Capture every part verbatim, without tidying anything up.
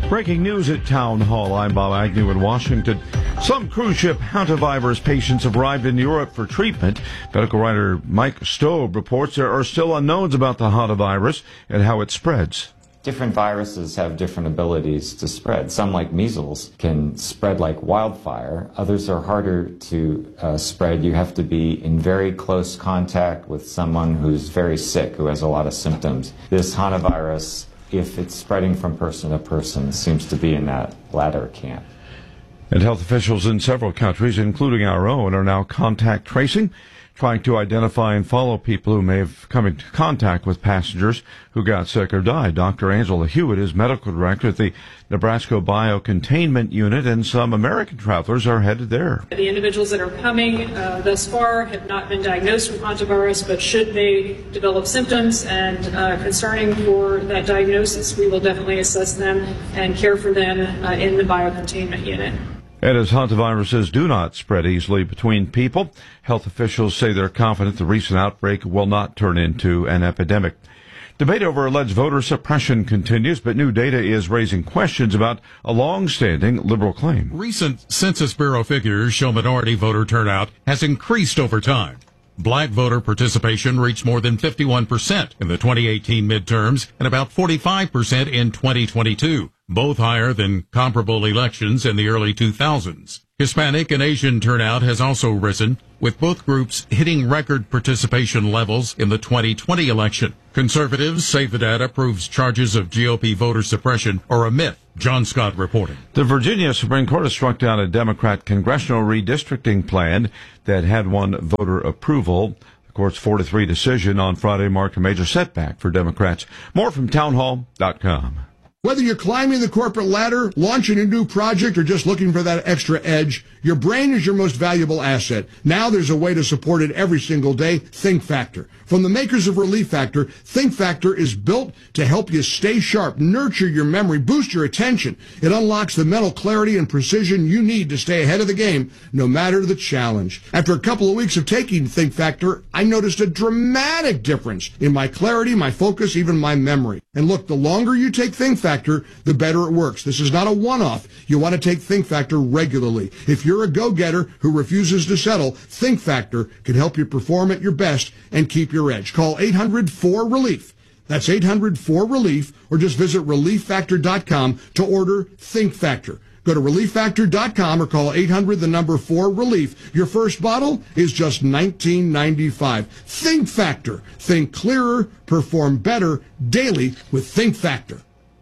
Breaking news at Town Hall. I'm Bob Agnew in Washington. Some cruise ship hantavirus patients have arrived in Europe for treatment. Medical writer Mike Stobe reports there are still unknowns about the hantavirus and how it spreads. Different viruses have different abilities to spread. Some, like measles, can spread like wildfire. Others are harder to uh, spread. You have to be in very close contact with someone who's very sick, who has a lot of symptoms. This hantavirus, if it's spreading from person to person, seems to be in that latter camp. And health officials in several countries, including our own, are now contact tracing, trying to identify and follow people who may have come into contact with passengers who got sick or died. Doctor Angela Hewitt is medical director at the Nebraska Biocontainment Unit, and some American travelers are headed there. The individuals that are coming uh, thus far have not been diagnosed with hantavirus, but should they develop symptoms and uh, concerning for that diagnosis, we will definitely assess them and care for them uh, in the biocontainment unit. And as hantaviruses do not spread easily between people, health officials say they're confident the recent outbreak will not turn into an epidemic. Debate over alleged voter suppression continues, but new data is raising questions about a long-standing liberal claim. Recent Census Bureau figures show minority voter turnout has increased over time. Black voter participation reached more than fifty-one percent in the twenty eighteen midterms and about forty-five percent in twenty twenty-two, both higher than comparable elections in the early two thousands. Hispanic and Asian turnout has also risen, with both groups hitting record participation levels in the twenty twenty election. Conservatives say the data proves charges of G O P voter suppression are a myth. John Scott reporting. The Virginia Supreme Court has struck down a Democrat congressional redistricting plan that had won voter approval. The court's four to three decision on Friday marked a major setback for Democrats. More from townhall dot com. Whether you're climbing the corporate ladder, launching a new project, or just looking for that extra edge, your brain is your most valuable asset. Now there's a way to support it every single day. Think Factor. From the makers of Relief Factor, Think Factor is built to help you stay sharp, nurture your memory, boost your attention. It unlocks the mental clarity and precision you need to stay ahead of the game, no matter the challenge. After a couple of weeks of taking Think Factor, I noticed a dramatic difference in my clarity, my focus, even my memory. And look, the longer you take Think Factor, the better it works. This is not a one-off. You want to take Think Factor regularly. If you're a go-getter who refuses to settle, Think Factor can help you perform at your best and keep your edge. Call eight hundred four relief. That's eight hundred four relief, or just visit relief factor dot com to order Think Factor. Go to relief factor dot com or call eight hundred, the number four, relief. Your first bottle is just nineteen ninety-five. Think Factor. Think clearer, perform better daily with Think Factor.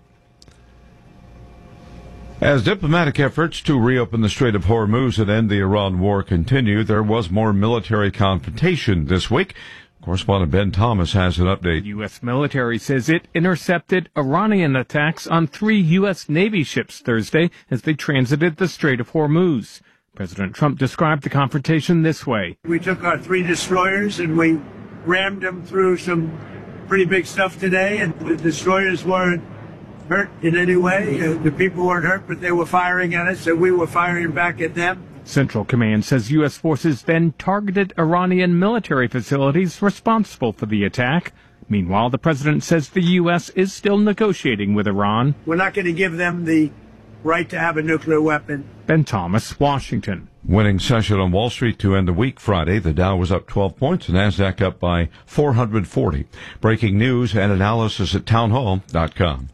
As diplomatic efforts to reopen the Strait of Hormuz and end the Iran war continue, there was more military confrontation this week. Correspondent Ben Thomas has an update. U S military says it intercepted Iranian attacks on three U S Navy ships Thursday as they transited the Strait of Hormuz. President Trump described the confrontation this way. We took our three destroyers and we rammed them through some pretty big stuff today, and the destroyers weren't hurt in any way. Uh, the people weren't hurt, but they were firing at us, and we were firing back at them. Central Command says U S forces then targeted Iranian military facilities responsible for the attack. Meanwhile, the president says the U S is still negotiating with Iran. We're not going to give them the right to have a nuclear weapon. Ben Thomas, Washington. Winning session on Wall Street to end the week Friday. The Dow was up twelve points, the NASDAQ up by four hundred forty. Breaking news and analysis at townhall dot com.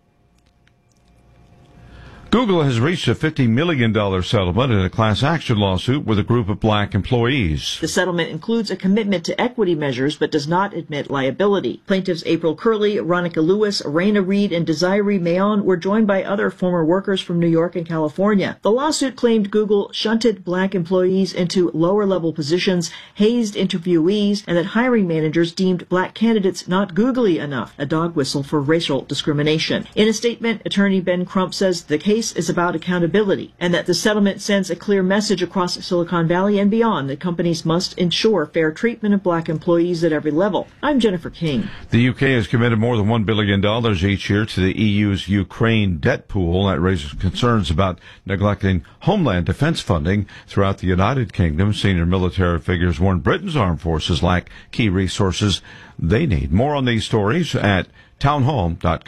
Google has reached a fifty million dollars settlement in a class action lawsuit with a group of black employees. The settlement includes a commitment to equity measures but does not admit liability. Plaintiffs April Curley, Ronica Lewis, Raina Reed, and Desiree Mayon were joined by other former workers from New York and California. The lawsuit claimed Google shunted black employees into lower-level positions, hazed interviewees, and that hiring managers deemed black candidates not googly enough, a dog whistle for racial discrimination. In a statement, attorney Ben Crump says the case is about accountability and that the settlement sends a clear message across Silicon Valley and beyond that companies must ensure fair treatment of black employees at every level. I'm Jennifer King. The U K has committed more than one billion dollars each year to the E U's Ukraine debt pool. That raises concerns about neglecting homeland defense funding throughout the United Kingdom. Senior military figures warn Britain's armed forces lack key resources they need. More on these stories at townhall dot com.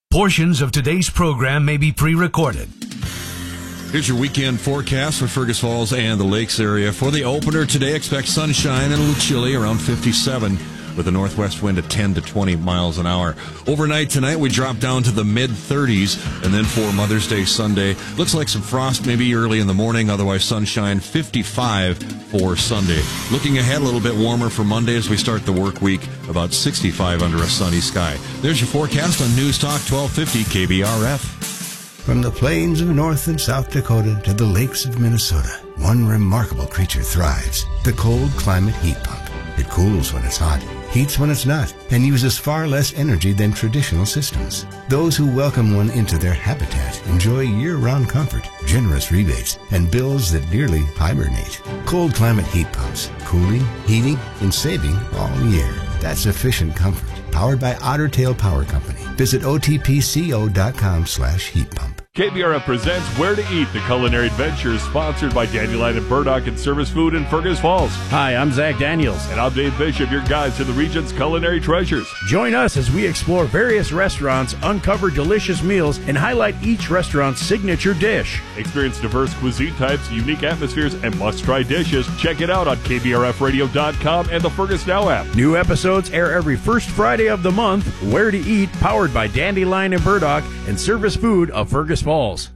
Portions of today's program may be pre-recorded. Here's your weekend forecast for Fergus Falls and the Lakes area. For the opener today, expect sunshine and a little chilly, around fifty-seven, with a northwest wind at ten to twenty miles an hour. Overnight tonight, we drop down to the mid-thirties, and then for Mother's Day Sunday, looks like some frost maybe early in the morning, otherwise sunshine, fifty-five for Sunday. Looking ahead, a little bit warmer for Monday as we start the work week, about sixty-five under a sunny sky. There's your forecast on News Talk twelve fifty K B R F. From the plains of North and South Dakota to the lakes of Minnesota, one remarkable creature thrives, the cold climate heat pump. It cools when it's hot, heats when it's not, and uses far less energy than traditional systems. Those who welcome one into their habitat enjoy year-round comfort, generous rebates, and bills that nearly hibernate. Cold climate heat pumps, cooling, heating, and saving all year. That's efficient comfort, powered by Otter Tail Power Company. Visit O T P C O dot com slash heat pump. K B R F presents Where to Eat, the culinary adventure, sponsored by Dandelion and Burdock and Service Food in Fergus Falls. Hi, I'm Zach Daniels. And I'm Dave Bishop, your guides to the region's culinary treasures. Join us as we explore various restaurants, uncover delicious meals, and highlight each restaurant's signature dish. Experience diverse cuisine types, unique atmospheres, and must-try dishes. Check it out on K B R F radio dot com and the Fergus Now app. New episodes air every first Friday of the month. Where to Eat, powered by Dandelion and Burdock and Service Food of Fergus Falls.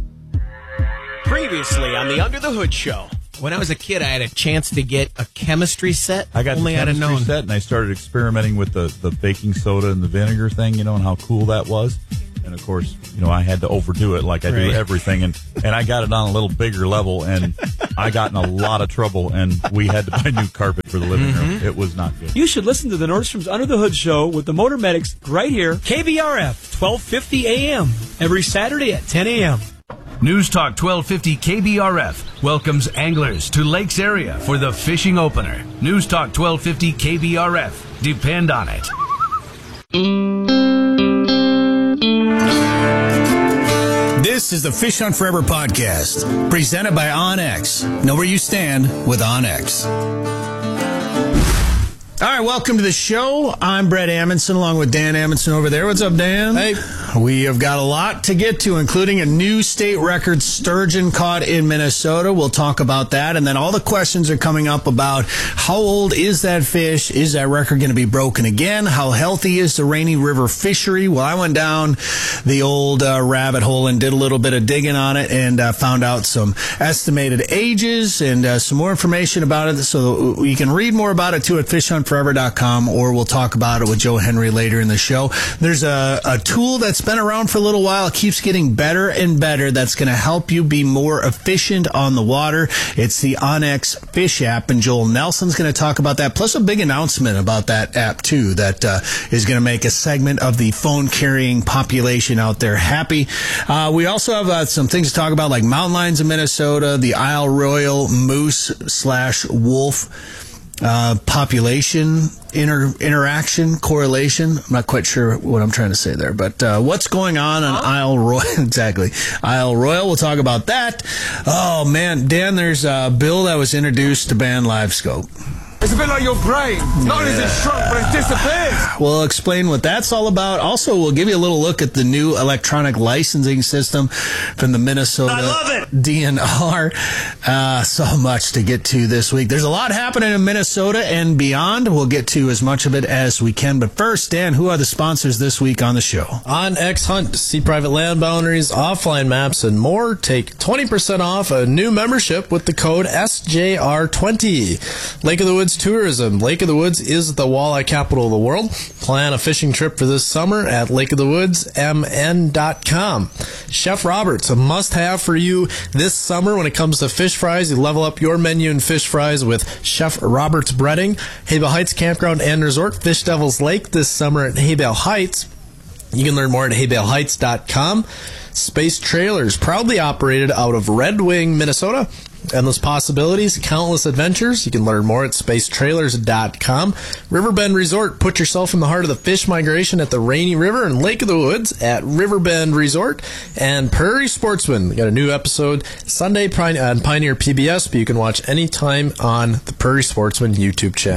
Previously on the Under the Hood Show. When I was a kid, I had a chance to get a chemistry set. I got Only the chemistry known. set, and I started experimenting with the, the baking soda and the vinegar thing, you know, and how cool that was. And, of course, you know, I had to overdo it like I Right. do everything. And, and I got it on a little bigger level, and I got in a lot of trouble, and we had to buy new carpet for the living room. Mm-hmm. It was not good. You should listen to the Nordstrom's Under the Hood Show with the Motor Medics right here, K B R F, twelve fifty A M, every Saturday at ten A M News Talk twelve fifty K B R F welcomes anglers to Lakes area for the fishing opener. News Talk twelve fifty K B R F. Depend on it. This is the Fish Hunt Forever podcast, presented by OnX. Know where you stand with OnX. All right, welcome to the show. I'm Brett Amundson, along with Dan Amundson over there. What's up, Dan? Hey. We have got a lot to get to, including a new state record sturgeon caught in Minnesota. We'll talk about that. And then all the questions are coming up about how old is that fish? Is that record going to be broken again? How healthy is the Rainy River fishery? Well, I went down the old uh, rabbit hole and did a little bit of digging on it and uh, found out some estimated ages and uh, some more information about it. So you can read more about it, too, at fish hunt forever dot com, or we'll talk about it with Joe Henry later in the show. There's a, a tool that's been around for a little while. It keeps getting better and better. That's going to help you be more efficient on the water. It's the OnX Fish app, and Joel Nelson's going to talk about that, plus a big announcement about that app, too, that uh, is going to make a segment of the phone-carrying population out there happy. Uh, we also have uh, some things to talk about, like mountain lions in Minnesota, the Isle Royal moose slash wolf Uh, population inter- interaction correlation. I'm not quite sure what I'm trying to say there, but uh, what's going on on Isle Royal? Exactly, Isle Royal. We'll talk about that. Oh man, Dan, there's a bill that was introduced to ban live scope. It's a bit like your brain. Not only is it shrunk, but it disappears. We'll explain what that's all about. Also, we'll give you a little look at the new electronic licensing system from the Minnesota I love it. D N R. Uh, so much to get to this week. There's a lot happening in Minnesota and beyond. We'll get to as much of it as we can. But first, Dan, who are the sponsors this week on the show? OnX Hunt. See private land boundaries, offline maps, and more. Take twenty percent off a new membership with the code S J R twenty. Lake of the Woods Tourism. Lake of the Woods is the walleye capital of the world. Plan a fishing trip for this summer at lake of the woods m n dot com. Chef Roberts, a must-have for you this summer when it comes to fish fries. You level up your menu in fish fries with Chef Roberts Breading. Haybale Heights Campground and Resort, Fish Devils Lake this summer at Haybale Heights. You can learn more at haybale heights dot com. Space Trailers, proudly operated out of Red Wing, Minnesota. Endless possibilities, countless adventures. You can learn more at space trailers dot com. Riverbend Resort, put yourself in the heart of the fish migration at the Rainy River and Lake of the Woods at Riverbend Resort. And Prairie Sportsman, we got a new episode Sunday on Pioneer P B S, but you can watch anytime on the Prairie Sportsman YouTube channel.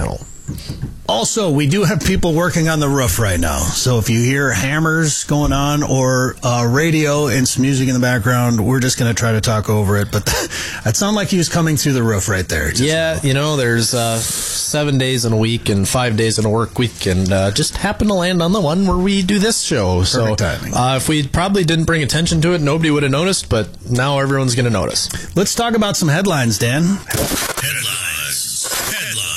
Also, we do have people working on the roof right now. So if you hear hammers going on or uh, radio and some music in the background, we're just going to try to talk over it. But that sounded like he was coming through the roof right there. Just yeah, you know, there's uh, seven days in a week and five days in a work week, and uh, just happened to land on the one where we do this show. Perfect so timing. Uh, if we probably didn't bring attention to it, nobody would have noticed, but now everyone's going to notice. Let's talk about some headlines, Dan. Headlines. Headlines.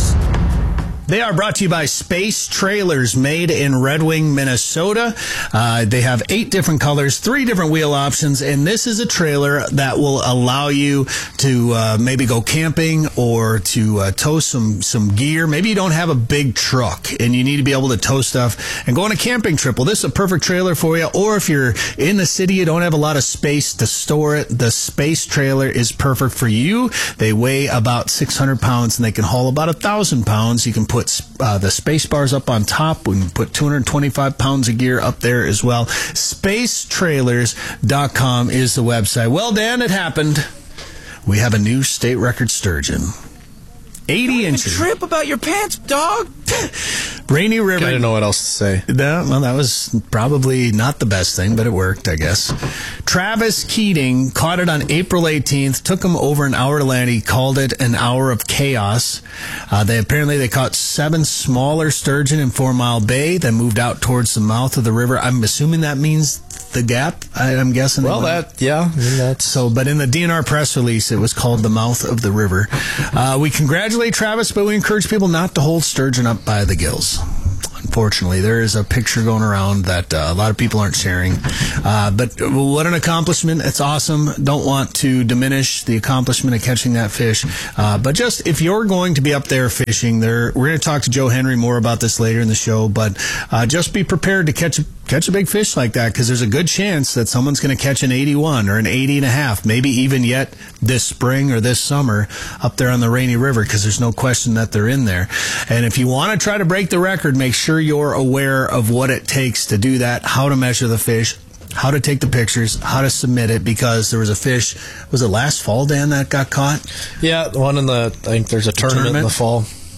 They are brought to you by Space Trailers, made in Red Wing, Minnesota. Uh, they have eight different colors, three different wheel options, and this is a trailer that will allow you to uh, maybe go camping or to uh, tow some, some gear. Maybe you don't have a big truck and you need to be able to tow stuff and go on a camping trip. Well, this is a perfect trailer for you. Or if you're in the city, you don't have a lot of space to store it, the Space Trailer is perfect for you. They weigh about six hundred pounds and they can haul about one thousand pounds. You can put uh, the space bars up on top. We can put two hundred twenty-five pounds of gear up there as well. space trailers dot com is the website. Well, Dan, it happened. We have a new state record sturgeon. eighty inches. Trip about your pants, dog. Rainy River. I don't know what else to say. No, well, that was probably not the best thing, but it worked, I guess. Travis Keating caught it on April eighteenth. Took him over an hour to land. He called it an hour of chaos. Uh, they apparently they caught seven smaller sturgeon in Four Mile Bay, then moved out towards the mouth of the river. I'm assuming that means the Gap. I, I'm guessing. Well, that yeah. I mean, that's... So, but in the D N R press release, it was called the mouth of the river. Uh, we congratulate Travis, but we encourage people not to hold sturgeon up by the gills. Unfortunately, there is a picture going around that uh, a lot of people aren't sharing. Uh, but what an accomplishment. It's awesome. Don't want to diminish the accomplishment of catching that fish. Uh, but just if you're going to be up there fishing, there, we're going to talk to Joe Henry more about this later in the show. But uh, just be prepared to catch a, catch a big fish like that, because there's a good chance that someone's going to catch an eighty-one or an eighty and a half, maybe even yet this spring or this summer up there on the Rainy River, because there's no question that they're in there. And if you want to try to break the record, make sure you're aware of what it takes to do that, how to measure the fish, how to take the pictures, how to submit it, because there was a fish, was it last fall, Dan, that got caught? Yeah, the one in the, I think there's a tournament, tournament in the fall.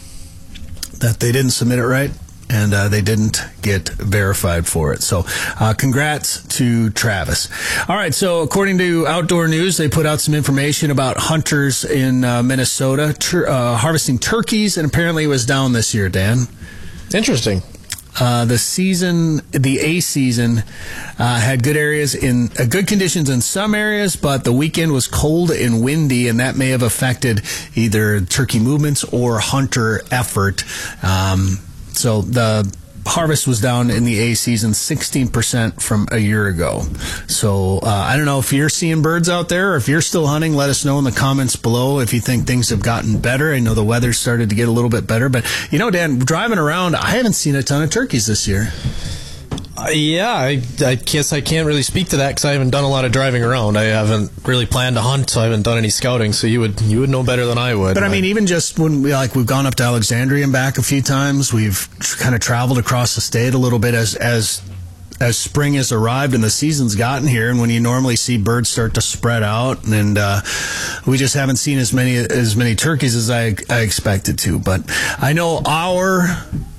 That they didn't submit it right, and uh, they didn't get verified for it. So uh, congrats to Travis. All right, so according to Outdoor News, they put out some information about hunters in uh, Minnesota tur- uh, harvesting turkeys, and apparently it was down this year, Dan. Interesting. Uh, the season, the A season, uh, had good areas in uh, good conditions in some areas, but the weekend was cold and windy, and that may have affected either turkey movements or hunter effort. Um, so the harvest was down in the A season sixteen percent from a year ago. So uh, I don't know if you're seeing birds out there, or if you're still hunting. Let us know in the comments below if you think things have gotten better. I know the weather started to get a little bit better, but you know, Dan, driving around, I haven't seen a ton of turkeys this year. Uh, yeah, I, I guess I can't really speak to that because I haven't done a lot of driving around. I haven't really planned to hunt, so I haven't done any scouting. So you would you would know better than I would. But I mean, even just when we like we've gone up to Alexandria and back a few times, we've kind of traveled across the state a little bit as as as spring has arrived and the season's gotten here, and when you normally see birds start to spread out, and uh, we just haven't seen as many as many turkeys as I I expected to. But I know our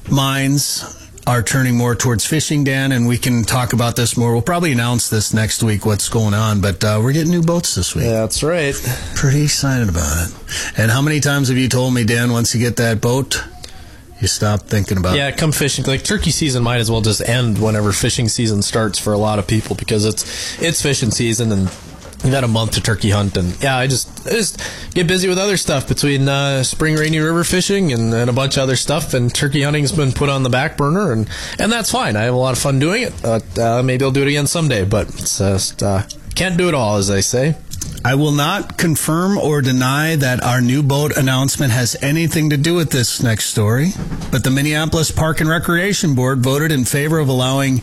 minds are turning more towards fishing, Dan, and we can talk about this more. We'll probably announce this next week, what's going on, but uh, we're getting new boats this week. Yeah, that's right. Pretty excited about it. And how many times have you told me, Dan, once you get that boat, you stop thinking about yeah, it? Yeah, come fishing. Like, turkey season might as well just end whenever fishing season starts for a lot of people, because it's it's fishing season, and we've had a month to turkey hunt, and yeah, I just I just get busy with other stuff between uh, spring Rainy River fishing and, and a bunch of other stuff, and turkey hunting's been put on the back burner, and, and that's fine. I have a lot of fun doing it. Uh, uh, maybe I'll do it again someday, but it's just uh, can't do it all, as they say. I will not confirm or deny that our new boat announcement has anything to do with this next story, but the Minneapolis Park and Recreation Board voted in favor of allowing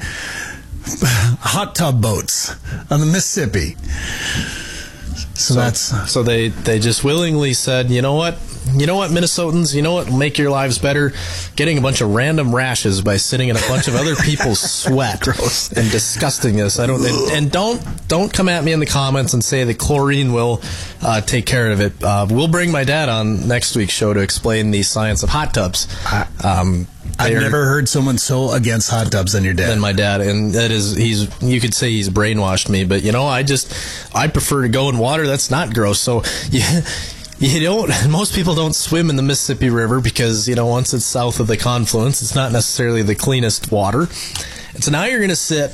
hot tub boats on the Mississippi. So, so that's so they they just willingly said, you know what, you know what, Minnesotans, you know what will make your lives better? Getting a bunch of random rashes by sitting in a bunch of other people's sweat and disgustingness. I don't and, and don't don't come at me in the comments and say that chlorine will uh, take care of it. Uh, we'll bring my dad on next week's show to explain the science of hot tubs. Um, I've never heard someone so against hot tubs than your dad. Than my dad, and that is, he's, you could say he's brainwashed me, but you know, I just, I prefer to go in water that's not gross. So, yeah. You don't, most people don't swim in the Mississippi River because, you know, once it's south of the confluence, it's not necessarily the cleanest water. And so now you're going to sit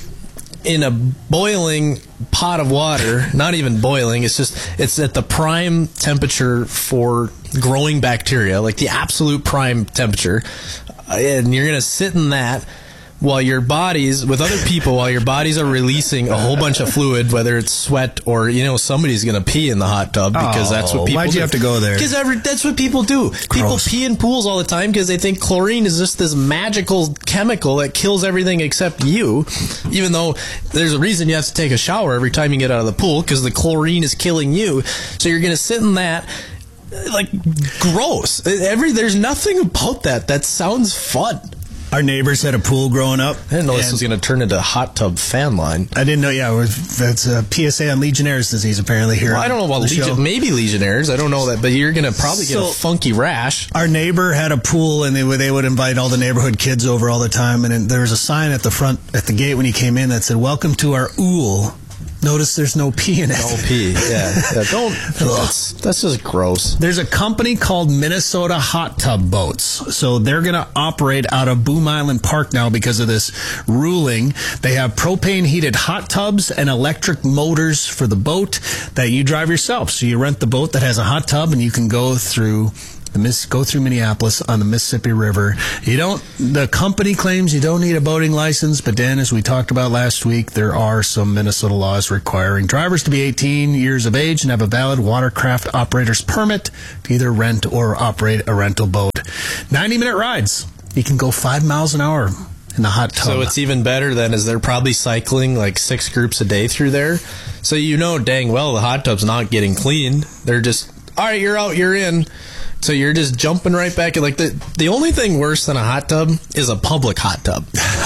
in a boiling pot of water, not even boiling, it's just, it's at the prime temperature for growing bacteria, like the absolute prime temperature. And you're going to sit in that while your bodies, with other people, while your bodies are releasing a whole bunch of fluid, whether it's sweat or, you know, somebody's going to pee in the hot tub because oh, that's what people why'd do. you have to go there? Because that's what people do. Gross. People pee in pools all the time because they think chlorine is just this magical chemical that kills everything except you, even though there's a reason you have to take a shower every time you get out of the pool because the chlorine is killing you. So you're going to sit in that. Like, gross. Every, there's nothing about that that sounds fun. Our neighbors had a pool growing up. I didn't know this was going to turn into a hot tub fan line. I didn't know, yeah. That's a P S A on Legionnaire's disease, apparently, here. Well, I don't know about Legion, maybe Legionnaire's. I don't know that, but you're going to probably so, get a funky rash. Our neighbor had a pool, and they would, they would invite all the neighborhood kids over all the time, and there was a sign at the front, at the gate when he came in that said, "Welcome to our ool." Notice there's no pee in it. No pee, yeah. yeah don't. That's, that's just gross. There's a company called Minnesota Hot Tub Boats. So they're going to operate out of Boom Island Park now because of this ruling. They have propane-heated hot tubs and electric motors for the boat that you drive yourself. So you rent the boat that has a hot tub, and you can go through... The miss, go through Minneapolis on the Mississippi River. You don't. The company claims you don't need a boating license, but then, as we talked about last week, there are some Minnesota laws requiring drivers to be eighteen years of age and have a valid watercraft operator's permit to either rent or operate a rental boat. ninety minute rides. You can go five miles an hour in the hot tub. So it's even better then, is they're probably cycling like six groups a day through there. So you know dang well the hot tub's not getting cleaned. They're just, all right, you're out, you're in. So you're just jumping right back. Like the the only thing worse than a hot tub is a public hot tub.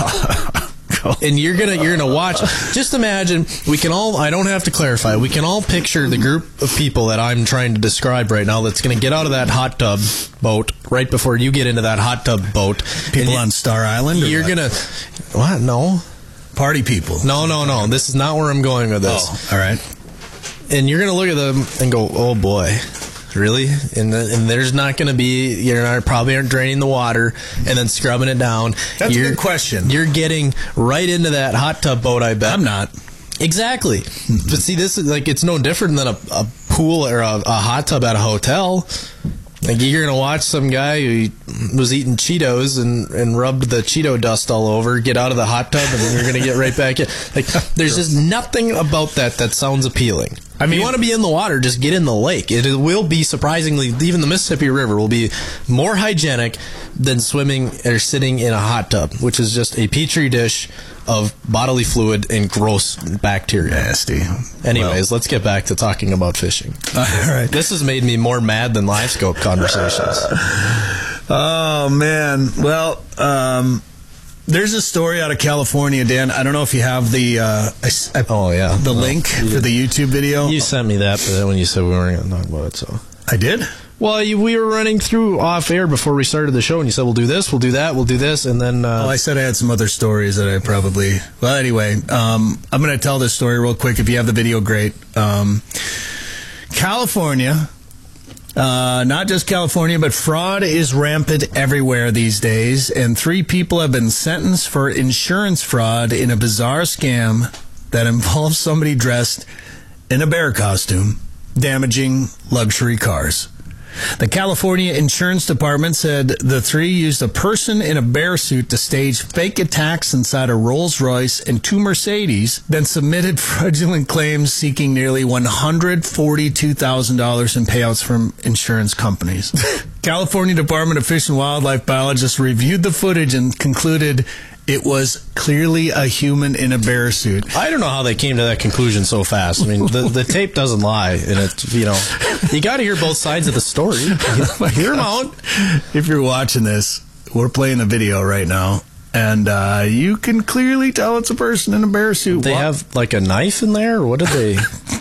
And you're gonna you're gonna watch. Just imagine. We can all. I don't have to clarify. We can all picture the group of people that I'm trying to describe right now. That's gonna get out of that hot tub boat right before you get into that hot tub boat. People on Star Island. Or you're what? gonna what? No. Party people. No, no, no. This is not where I'm going with this. Oh, all right. And you're gonna look at them and go, oh boy. Really? And, the, and there's not going to be, you're not, probably aren't draining the water and then scrubbing it down. That's you're, a good question. You're getting right into that hot tub boat, I bet. I'm not. Exactly. Mm-hmm. But see, this is like, it's no different than a, a pool or a, a hot tub at a hotel. Like, you're going to watch some guy who was eating Cheetos and, and rubbed the Cheeto dust all over, get out of the hot tub, and then you're going to get right back in. Like, there's just nothing about that that sounds appealing. I mean, if you want to be in the water, just get in the lake. It will be surprisingly, even the Mississippi River will be more hygienic than swimming or sitting in a hot tub, which is just a petri dish of bodily fluid and gross bacteria. Nasty. Anyways, well, let's get back to talking about fishing. All right. This has made me more mad than live scope conversations. Oh, man. Well, um... there's a story out of California, Dan. I don't know if you have the uh, I, I, oh yeah the well, link for the YouTube video. You sent me that, but then when you said we weren't going to talk about it, so I did. Well, you, we were running through off air before we started the show, and you said we'll do this, we'll do that, we'll do this, and then. Uh, oh, I said I had some other stories that I probably. Well, anyway, um, I'm going to tell this story real quick. If you have the video, great. Um, California. Uh, not just California, but fraud is rampant everywhere these days, and three people have been sentenced for insurance fraud in a bizarre scam that involves somebody dressed in a bear costume damaging luxury cars. The California Insurance Department said the three used a person in a bear suit to stage fake attacks inside a Rolls-Royce and two Mercedes, then submitted fraudulent claims seeking nearly one hundred forty-two thousand dollars in payouts from insurance companies. California Department of Fish and Wildlife biologists reviewed the footage and concluded it was clearly a human in a bear suit. I don't know how they came to that conclusion so fast. I mean, the, the tape doesn't lie, and it, you know, you got to hear both sides of the story. Hear them out. If you're watching this, we're playing the video right now, and uh, you can clearly tell it's a person in a bear suit. They What? have like a knife in there, or what did they?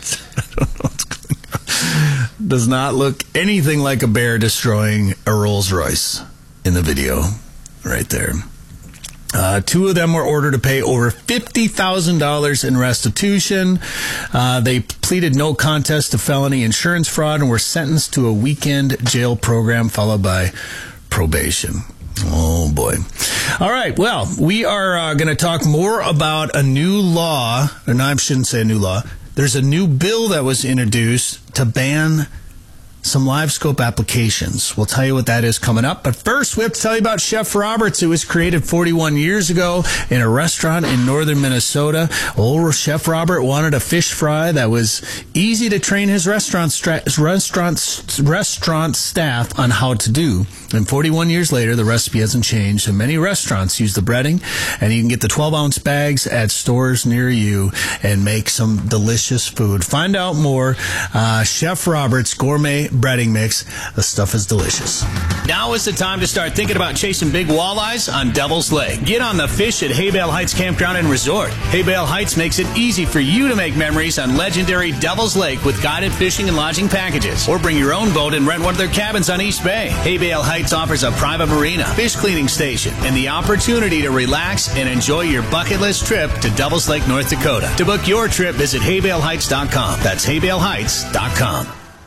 Does not look anything like a bear destroying a Rolls Royce in the video right there. Uh, two of them were ordered to pay over fifty thousand dollars in restitution. Uh, they pleaded no contest to felony insurance fraud and were sentenced to a weekend jail program followed by probation. Oh, boy. All right. Well, we are uh, going to talk more about a new law. Or no, I shouldn't say a new law. There's a new bill that was introduced to ban some live scope applications. We'll tell you what that is coming up. But first, we have to tell you about Chef Roberts. It was created forty-one years ago in a restaurant in northern Minnesota. Old Chef Robert wanted a fish fry that was easy to train his restaurant stra- restaurant restaurant staff on how to do. And forty-one years later, the recipe hasn't changed, and many restaurants use the breading, and you can get the twelve-ounce bags at stores near you and make some delicious food. Find out more. Uh, Chef Roberts Gourmet Breading Mix. The stuff is delicious. Now is the time to start thinking about chasing big walleyes on Devil's Lake. Get on the fish at Haybale Heights Campground and Resort. Haybale Heights makes it easy for you to make memories on legendary Devil's Lake with guided fishing and lodging packages. Or bring your own boat and rent one of their cabins on East Bay. Haybale Heights offers a private marina, fish cleaning station, and the opportunity to relax and enjoy your bucket list trip to Devil's Lake, North Dakota. To book your trip, visit haybale heights dot com. That's haybale heights dot com.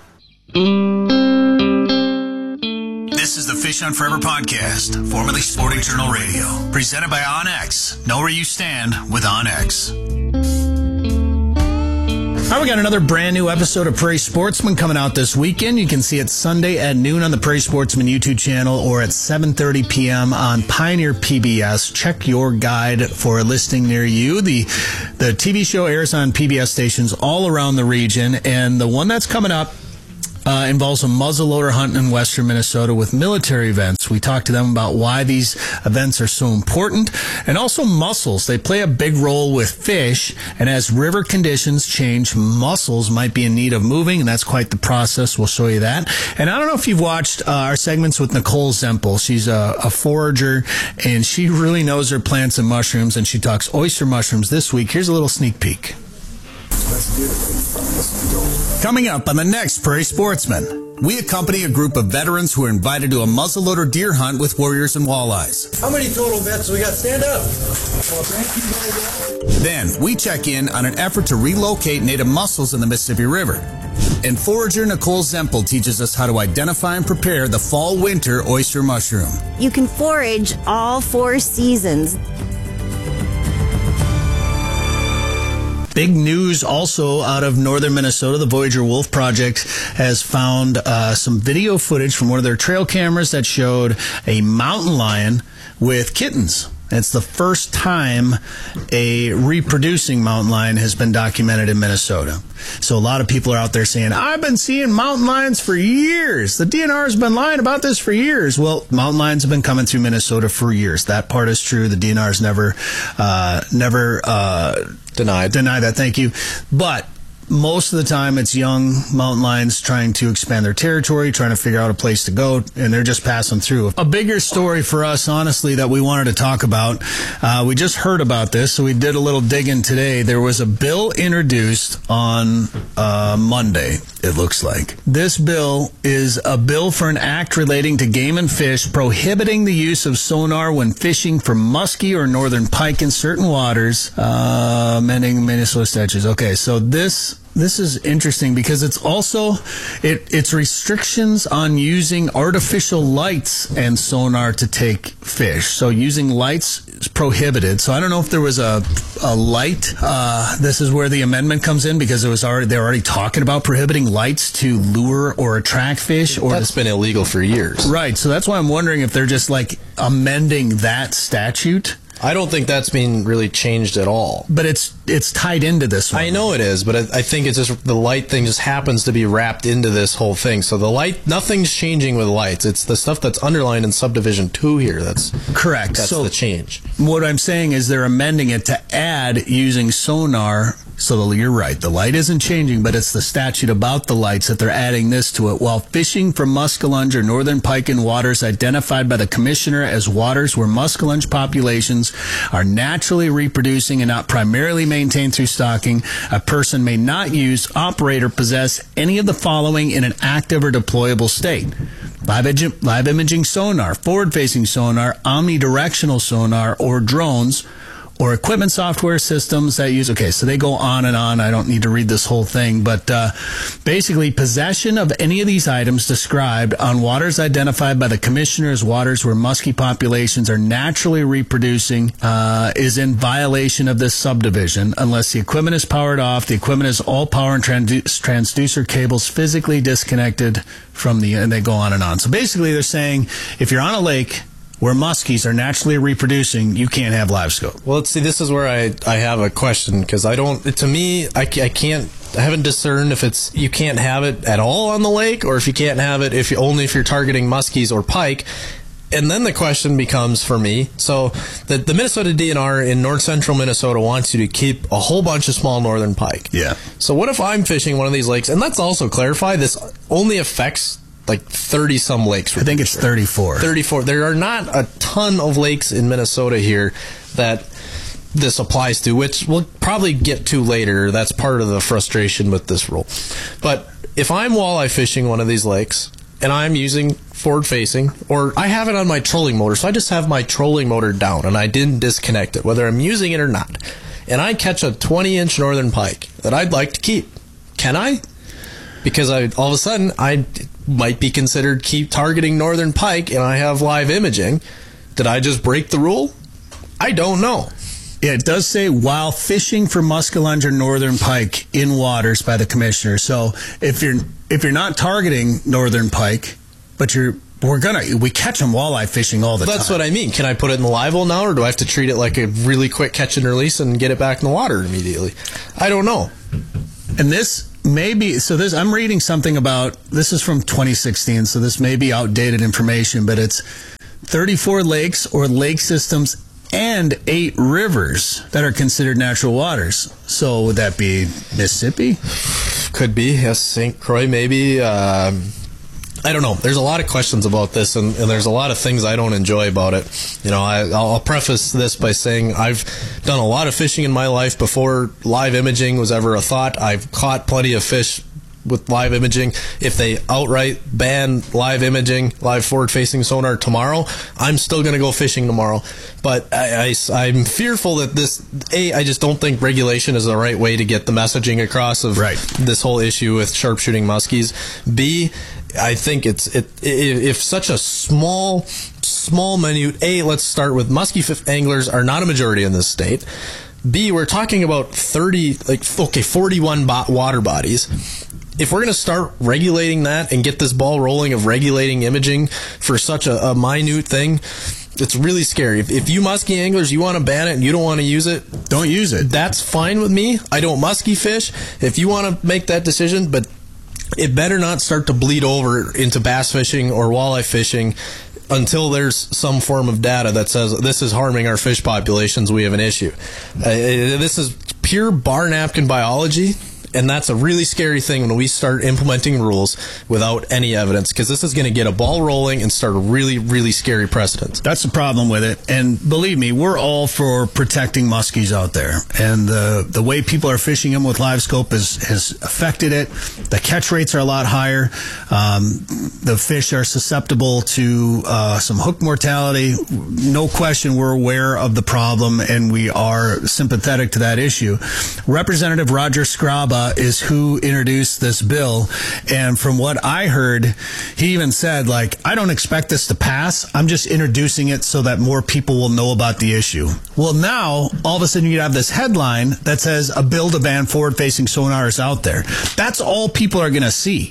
This is the Fish on Forever podcast, formerly Sporting Journal Radio, presented by OnX. Know where you stand with OnX. All right, we got another brand new episode of Prairie Sportsman coming out this weekend. You can see it Sunday at noon on the Prairie Sportsman YouTube channel or at seven thirty p.m. on Pioneer P B S. Check your guide for a listing near you. The the T V show airs on P B S stations all around the region, and the one that's coming up Uh, involves a muzzleloader hunt in western Minnesota with military events. We talked to them about why these events are so important, and also mussels. They play a big role with fish, and as river conditions change, mussels might be in need of moving, and that's quite the process. We'll show you that. And I don't know if you've watched uh, our segments with Nicole Zempel. She's a, a forager, and she really knows her plants and mushrooms, and she talks oyster mushrooms this week. Here's a little sneak peek. Coming up on the next Prairie Sportsman, we accompany a group of veterans who are invited to a muzzleloader deer hunt with warriors and walleyes. How many total vets we got? Stand up. Well, thank you very much. Then we check in on an effort to relocate native mussels in the Mississippi River. And forager Nicole Zempel teaches us how to identify and prepare the fall-winter oyster mushroom. You can forage all four seasons. Big news also out of northern Minnesota. The Voyager Wolf Project has found uh, some video footage from one of their trail cameras that showed a mountain lion with kittens. It's the first time a reproducing mountain lion has been documented in Minnesota. So a lot of people are out there saying, I've been seeing mountain lions for years. The D N R has been lying about this for years. Well, mountain lions have been coming through Minnesota for years. That part is true. The D N R has never, uh, never uh, denied. Denied that. Thank you. But most of the time, it's young mountain lions trying to expand their territory, trying to figure out a place to go, and they're just passing through. A bigger story for us, honestly, that we wanted to talk about, uh, we just heard about this, so we did a little digging today. There was a bill introduced on uh, Monday, it looks like. This bill is a bill for an act relating to game and fish, prohibiting the use of sonar when fishing for muskie or northern pike in certain waters, uh, amending Minnesota statutes. Okay, so this... This is interesting because it's also, it, it's restrictions on using artificial lights and sonar to take fish. So using lights is prohibited. So I don't know if there was a, a light. Uh, this is where the amendment comes in because it was already, they're already talking about prohibiting lights to lure or attract fish. Or That's been illegal for years. Right. So that's why I'm wondering if they're just like amending that statute. I don't think that's being really changed at all. But it's it's tied into this one. I know it is, but I, I think it's just the light thing just happens to be wrapped into this whole thing. So the light, nothing's changing with lights. It's the stuff that's underlined in subdivision two here. That's correct. That's so the change. What I'm saying is they're amending it to add using sonar. So you're right. The light isn't changing, but it's the statute about the lights that they're adding this to it. While fishing for muskellunge or northern pike in waters identified by the commissioner as waters where muskellunge populations are naturally reproducing and not primarily maintained through stocking, a person may not use, operate, or possess any of the following in an active or deployable state. Live, ig- live imaging sonar, forward-facing sonar, omnidirectional sonar, or drones, or equipment software systems that use, okay, so they go on and on. I don't need to read this whole thing, but uh, basically possession of any of these items described on waters identified by the commissioner as waters where muskie populations are naturally reproducing uh, is in violation of this subdivision unless the equipment is powered off, the equipment is all power and trans- transducer cables physically disconnected from the, and they go on and on. So basically they're saying if you're on a lake where muskies are naturally reproducing, you can't have live scope. Well, let's see, this is where I, I have a question, because I don't, to me, I, I can't, I haven't discerned if it's, you can't have it at all on the lake, or if you can't have it if you, only if you're targeting muskies or pike. And then the question becomes for me, so the, the Minnesota D N R in north central Minnesota wants you to keep a whole bunch of small northern pike. Yeah. So what if I'm fishing one of these lakes, and let's also clarify, this only affects like thirty some lakes. I think it's thirty-four. thirty-four. There are not a ton of lakes in Minnesota here that this applies to, which we'll probably get to later. That's part of the frustration with this rule. But if I'm walleye fishing one of these lakes and I'm using forward facing, or I have it on my trolling motor, so I just have my trolling motor down and I didn't disconnect it, whether I'm using it or not, and I catch a twenty inch northern pike that I'd like to keep, can I? Because I all of a sudden I might be considered keep targeting northern pike and I have live imaging. Did I just break the rule? I don't know. Yeah, it does say while fishing for muskellunge or northern pike in waters by the commissioner. So if you're if you're not targeting northern pike, but you're we're gonna we catch them walleye fishing all the That's time. what I mean. Can I put it in the live well now, or do I have to treat it like a really quick catch and release and get it back in the water immediately? I don't know. And this maybe, so this, I'm reading something about, this is from twenty sixteen, so this may be outdated information, but it's thirty-four lakes or lake systems and eight rivers that are considered natural waters. So would that be Mississippi? Could be, yes. Saint Croix, maybe. Um, I don't know. There's a lot of questions about this, and, and there's a lot of things I don't enjoy about it. You know, I, I'll preface this by saying I've done a lot of fishing in my life before live imaging was ever a thought. I've caught plenty of fish with live imaging. If they outright ban live imaging, live forward-facing sonar tomorrow, I'm still going to go fishing tomorrow. But I, I, I'm fearful that this, A, I just don't think regulation is the right way to get the messaging across of right. this whole issue with sharpshooting muskies. B, I think it's it if such a small, small minute, A, let's start with muskie anglers are not a majority in this state. B, we're talking about thirty, like, okay, forty-one water bodies. If we're going to start regulating that and get this ball rolling of regulating imaging for such a, a minute thing, it's really scary. If, if you muskie anglers, you want to ban it and you don't want to use it, don't use it. That's fine with me. I don't muskie fish. If you want to make that decision, but it better not start to bleed over into bass fishing or walleye fishing until there's some form of data that says this is harming our fish populations, we have an issue. Uh, this is pure bar napkin biology. And that's a really scary thing when we start implementing rules without any evidence, because this is going to get a ball rolling and start a really, really scary precedent. That's the problem with it. And believe me, we're all for protecting muskies out there. And the the way people are fishing them with live scope has, has affected it. The catch rates are a lot higher. Um, the fish are susceptible to uh, some hook mortality. No question, we're aware of the problem, and we are sympathetic to that issue. Representative Roger Scraba is who introduced this bill, and from what I heard, he even said, like, I don't expect this to pass. I'm just introducing it so that more people will know about the issue. Well, now, all of a sudden, you have this headline that says a bill to ban forward-facing sonar is out there. That's all people are going to see.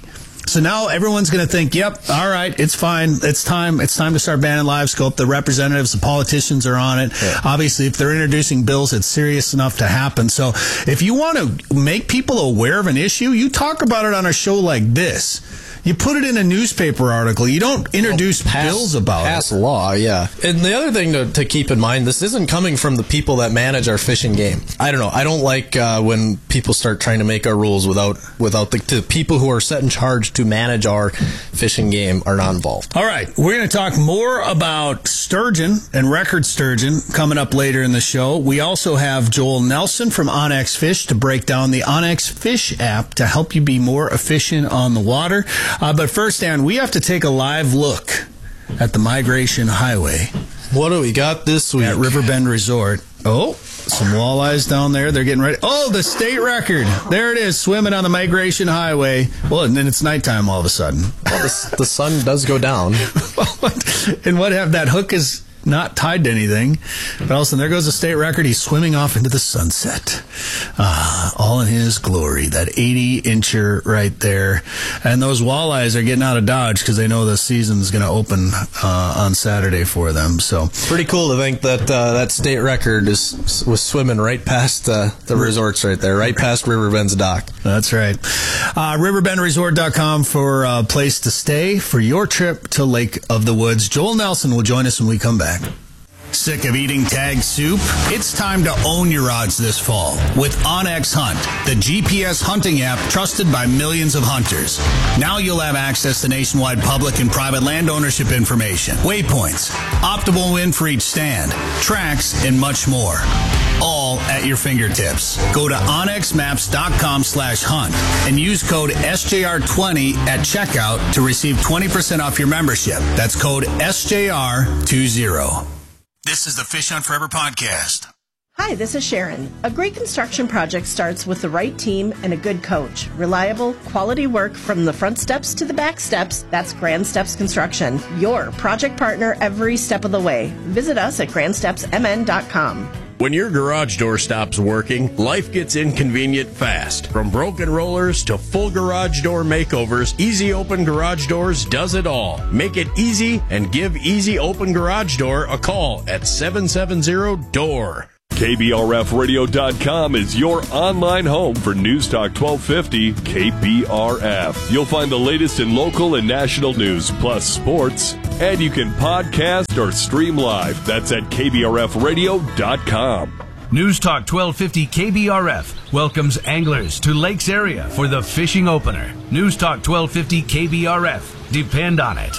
So now everyone's going to think, yep, all right, it's fine. It's time. It's time to start banning live scope. The representatives, the politicians are on it. Yeah. Obviously, if they're introducing bills, it's serious enough to happen. So if you want to make people aware of an issue, you talk about it on a show like this. You put it in a newspaper article. You don't introduce well, pass, bills about pass it. Pass law, yeah. And the other thing to, to keep in mind, this isn't coming from the people that manage our fishing game. I don't know. I don't like uh, when people start trying to make our rules without without the, the people who are set in charge to manage our fishing game are not involved. All right. We're going to talk more about sturgeon and record sturgeon coming up later in the show. We also have Joel Nelson from Onyx Fish to break down the Onyx Fish app to help you be more efficient on the water. Uh, but first, Dan, we have to take a live look at the Migration Highway. What do we got this week? At Riverbend Resort. Oh, some walleyes down there. They're getting ready. Oh, the state record. There it is, swimming on the Migration Highway. Well, and then it's nighttime all of a sudden. Well, the, the sun does go down. And what have that hook is not tied to anything. But all of a sudden, there goes the state record. He's swimming off into the sunset. Ah, all in his glory. That eighty-incher right there. And those walleyes are getting out of Dodge because they know the season's going to open uh, on Saturday for them. So pretty cool to think that uh, that state record is was swimming right past uh, the resorts right there, right past Riverbend's dock. That's right. Uh, riverbend resort dot com for a place to stay for your trip to Lake of the Woods. Joel Nelson will join us when we come back. Sick of eating tag soup? It's time to own your odds this fall with OnX Hunt, the G P S hunting app trusted by millions of hunters. Now you'll have access to nationwide public and private land ownership information, waypoints, optimal wind for each stand, tracks, and much more. All at your fingertips. Go to onx maps dot com slash hunt and use code S J R twenty at checkout to receive twenty percent off your membership. That's code S J R twenty. This is the Fish Hunt Forever podcast. Hi, this is Sharon. A great construction project starts with the right team and a good coach. Reliable, quality work from the front steps to the back steps. That's Grand Steps Construction, your project partner every step of the way. Visit us at grand steps m n dot com. When your garage door stops working, life gets inconvenient fast. From broken rollers to full garage door makeovers, Easy Open Garage Doors does it all. Make it easy and give Easy Open Garage Door a call at seven seven zero D O O R. K B R F radio dot com is your online home for News Talk twelve fifty K B R F. You'll find the latest in local and national news, plus sports, and you can podcast or stream live. That's at K B R F radio dot com. News Talk twelve fifty K B R F welcomes anglers to Lakes area for the fishing opener. News Talk twelve fifty K B R F. Depend on it.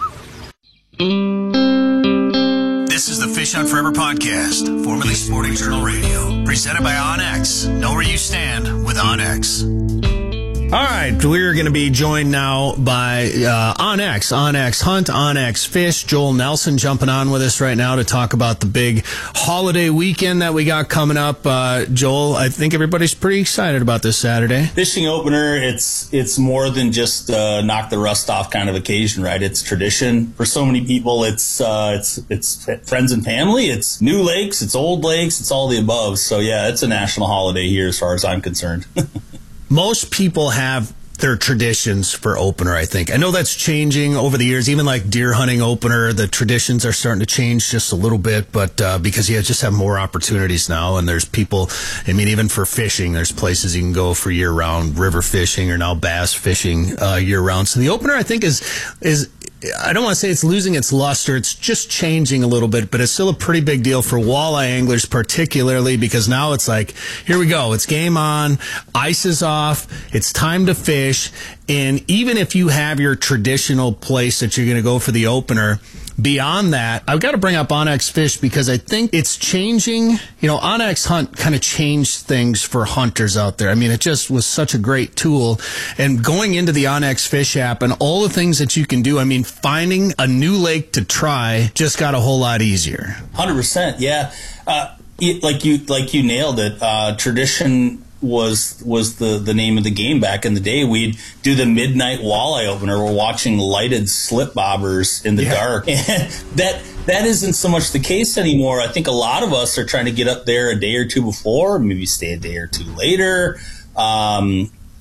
This is the Fish Hunt Forever podcast, formerly Sporting Journal Radio, presented by OnX. Know where you stand with OnX. All right, we're going to be joined now by uh, OnX, OnX Hunt, OnX Fish. Joel Nelson jumping on with us right now to talk about the big holiday weekend that we got coming up. Uh, Joel, I think everybody's pretty excited about this Saturday. Fishing opener, it's it's more than just uh, knock the rust off kind of occasion, right? It's tradition for so many people. It's uh, it's it's friends and family. It's new lakes. It's old lakes. It's all the above. So yeah, it's a national holiday here as far as I'm concerned. Most people have their traditions for opener, I think. I know that's changing over the years. Even like deer hunting opener, the traditions are starting to change just a little bit, but uh, because you just have more opportunities now, and there's people, I mean, even for fishing, there's places you can go for year-round river fishing or now bass fishing uh, year-round. So the opener, I think, is is I don't want to say it's losing its luster. It's just changing a little bit, but it's still a pretty big deal for walleye anglers, particularly because now it's like, here we go. It's game on. Ice is off. It's time to fish. And even if you have your traditional place that you're going to go for the opener, beyond that, I've got to bring up OnX Fish because I think it's changing. You know, OnX Hunt kind of changed things for hunters out there. I mean, it just was such a great tool. And going into the OnX Fish app and all the things that you can do, I mean, finding a new lake to try just got a whole lot easier. one hundred percent, yeah. Uh, it, like you like you nailed it. Uh, tradition was was the, the name of the game back in the day. We'd do the midnight walleye opener. We're watching lighted slip bobbers in the yeah. dark. And that that isn't so much the case anymore. I think a lot of us are trying to get up there a day or two before, maybe stay a day or two later. Um,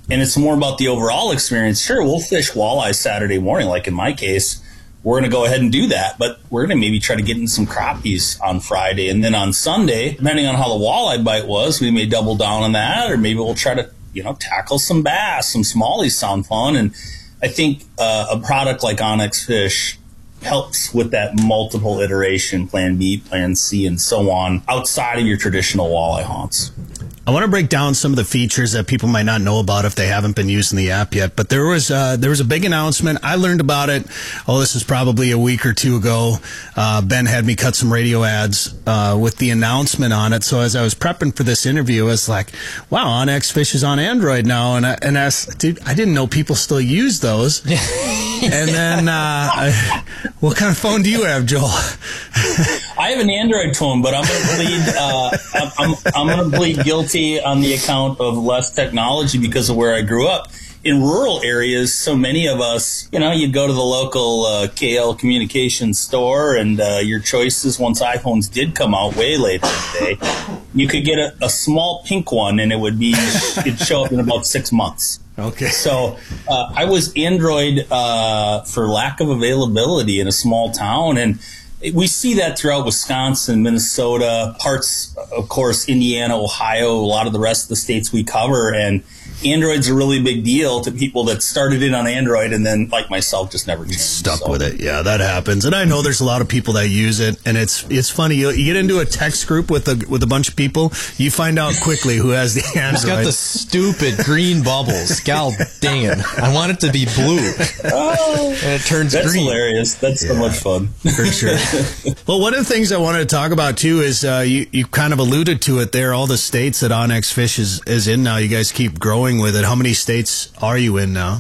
and it's more about the overall experience. Sure, we'll fish walleye Saturday morning, like in my case. We're going to go ahead and do that, but we're going to maybe try to get in some crappies on Friday. And then on Sunday, depending on how the walleye bite was, we may double down on that, or maybe we'll try to, you know, tackle some bass. Some smallies sound fun. And I think uh, a product like Onyx Fish helps with that multiple iteration, plan B, plan C, and so on, outside of your traditional walleye haunts. I want to break down some of the features that people might not know about if they haven't been using the app yet. But there was uh, there was a big announcement. I learned about it. Oh, this is probably a week or two ago. Uh, Ben had me cut some radio ads uh, with the announcement on it. So as I was prepping for this interview, I was like, "Wow, Onyx Fish is on Android now." And I, and I, dude, I didn't know people still use those. And then, uh, I, what kind of phone do you have, Joel? I have an Android phone, but I'm going to plead. Uh, I'm, I'm going to plead guilty on the account of less technology because of where I grew up. In rural areas, so many of us, you know, you'd go to the local uh, K L Communications store, and uh, your choices, once iPhones did come out way later in the day, you could get a, a small pink one, and it would be it'd show up in about six months. Okay. So uh, I was Android uh, for lack of availability in a small town, and we see that throughout Wisconsin, Minnesota, parts, of course, Indiana, Ohio, a lot of the rest of the states we cover. And Android's a really big deal to people that started in on Android and then, like myself, just never changed. Stuck so. with it. Yeah, that happens. And I know there's a lot of people that use it, and it's it's funny. You, you get into a text group with a with a bunch of people, you find out quickly who has the Android. It's got the stupid green bubbles. God dang it. I want it to be blue. Oh, and it turns that's green. hilarious. That's yeah, so much fun. For sure. Well, one of the things I wanted to talk about, too, is uh, you, you kind of alluded to it there, all the states that Onyx Fish is, is in now. You guys keep growing with it. How many states are you in now?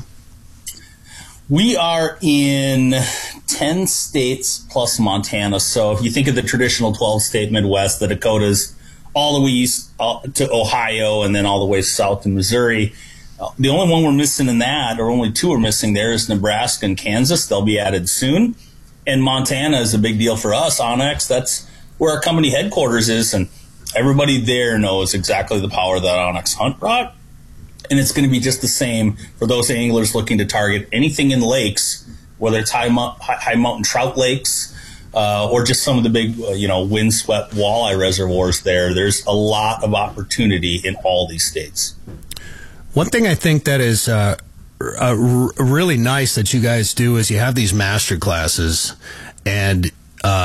We are in ten states plus Montana. So if you think of the traditional twelve-state Midwest, the Dakotas, all the way east uh, to Ohio, and then all the way south to Missouri. Uh, the only one we're missing in that, or only two are missing there, is Nebraska and Kansas. They'll be added soon. And Montana is a big deal for us. Onyx, that's where our company headquarters is, and everybody there knows exactly the power of that Onyx hunt rod. And it's going to be just the same for those anglers looking to target anything in lakes, whether it's high, high mountain trout lakes uh, or just some of the big, uh, you know, windswept walleye reservoirs there. There's a lot of opportunity in all these states. One thing I think that is uh, uh, r- really nice that you guys do is you have these master classes, and